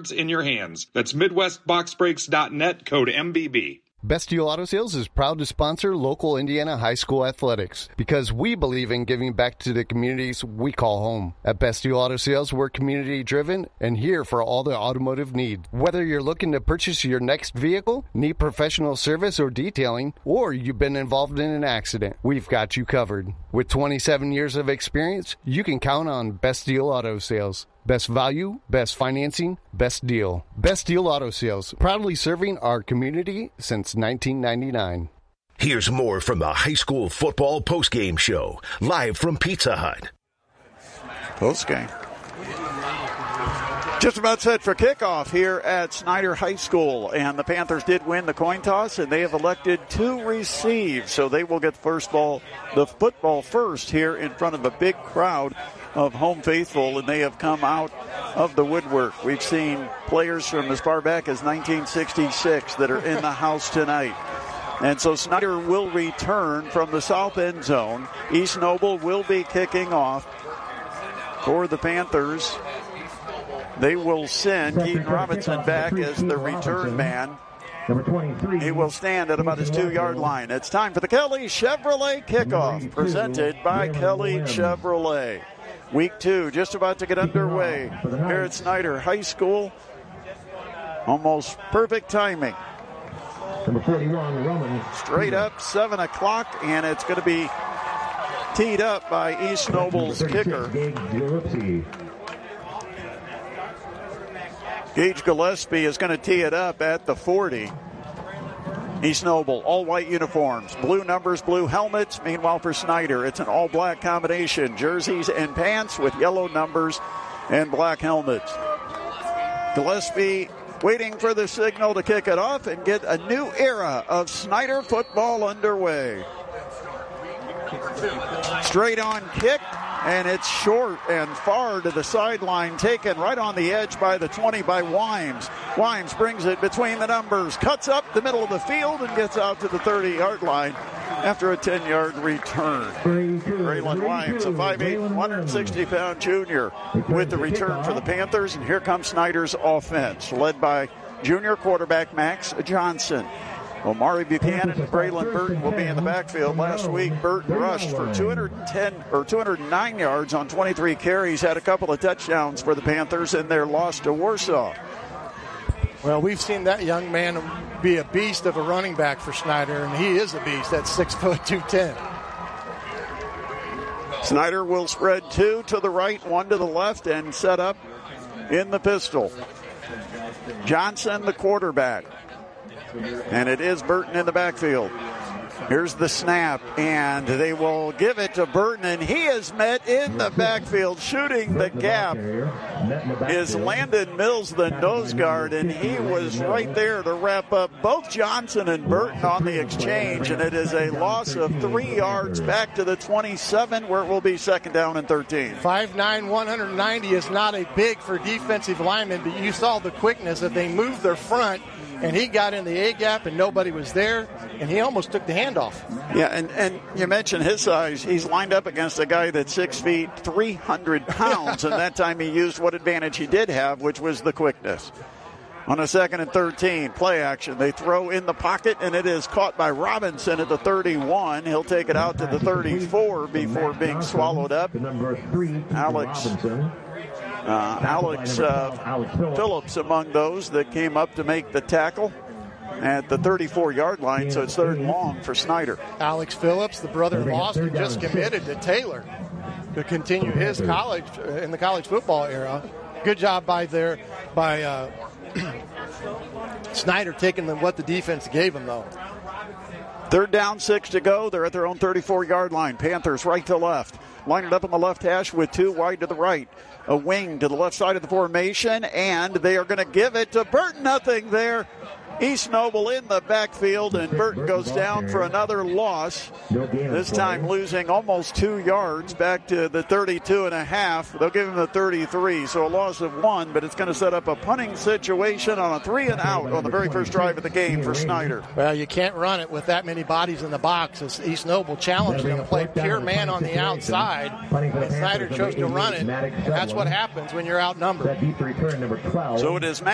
cards in your hands. That's MidwestBoxBreaks.net, code MBB. Best Deal Auto Sales is proud to sponsor local Indiana high school athletics because we believe in giving back to the communities we call home. At Best Deal Auto Sales, we're community-driven and here for all the automotive needs. Whether you're looking to purchase your next vehicle, need professional service or detailing, or you've been involved in an accident, we've got you covered. With 27 years of experience, you can count on Best Deal Auto Sales. Best value, best financing, best deal. Best Deal Auto Sales, proudly serving our community since 1999. Here's more from the high school football postgame show, live from Pizza Hut. Postgame. Just about set for kickoff here at Snyder High School, and the Panthers did win the coin toss, and they have elected to receive, so they will get the football first here in front of a big crowd of home faithful, and they have come out of the woodwork. We've seen players from as far back as 1966 that are in the house tonight. And so Snyder will return from the south end zone. East Noble will be kicking off for the Panthers. They will send Keaton Robinson back as the return man. Number 23. He will stand at about his 2-yard line. It's time for the Kelly Chevrolet kickoff, presented by Kelly Chevrolet. Week 2 just about to get underway here at Snyder High School. Almost perfect timing. Number 41, Roman. Straight up, 7 o'clock, and it's going to be teed up by East Noble's kicker. Gage Gillespie is going to tee it up at the 40. East Noble, all white uniforms, blue numbers, blue helmets. Meanwhile, for Snyder, it's an all-black combination, jerseys and pants with yellow numbers and black helmets. Gillespie waiting for the signal to kick it off and get a new era of Snyder football underway. Straight on kick, and it's short and far to the sideline, taken right on the edge by the 20 by Wimes. Wimes brings it between the numbers, cuts up the middle of the field, and gets out to the 30-yard line after a 10-yard return. Braylon Wimes, a 5'8", 160-pound junior, with the return for the Panthers. And here comes Snyder's offense, led by junior quarterback Max Johnson. Omari Buchanan and Braylon Burton will be in the backfield. Last week, Burton rushed for 209 yards on 23 carries, had a couple of touchdowns for the Panthers in their loss to Warsaw. Well, we've seen that young man be a beast of a running back for Snyder, and he is a beast at 6 foot 210. Snyder will spread 2 to the right, 1 to the left, and set up in the pistol. Johnson, the quarterback. And it is Burton in the backfield. Here's the snap, and they will give it to Burton, and he is met in the backfield. Shooting the gap is Landon Mills, the nose guard, and he was right there to wrap up both Johnson and Burton on the exchange, and it is a loss of 3 yards back to the 27, where it will be 2nd down and 13. 5'9", 190 is not a big for defensive linemen, but you saw the quickness that they moved their front, and he got in the A-gap, and nobody was there, and he almost took the handoff. Yeah, and you mentioned his size. He's lined up against a guy that's 6 feet, 300 pounds, and that time he used what advantage he did have, which was the quickness. On a 2nd and 13, play action. They throw in the pocket, and it is caught by Robinson at the 31. He'll take it out to the 34 before being swallowed up. Alex Phillips among those that came up to make the tackle at the 34-yard line, so it's 3rd and long for Snyder. Alex Phillips, the brother-in-law, who just committed to Taylor to continue his college in the college football era. Good job by Snyder taking them what the defense gave him, though. 3rd down, 6 to go. They're at their own 34-yard line. Panthers right to left. Line it up on the left hash with 2 wide to the right. A wing to the left side of the formation, and they are going to give it to Burton. Nothing there. East Noble in the backfield, and Burton goes down for another loss. This time losing almost 2 yards back to the 32 and a half. They'll give him the 33, so a loss of 1, but it's going to set up a punting situation on a 3 and out on the very first drive of the game for Snyder. Well, you can't run it with that many bodies in the box. As East Noble challenged them to play pure man on the outside, and Snyder chose to run it, and that's what happens when you're outnumbered. So it is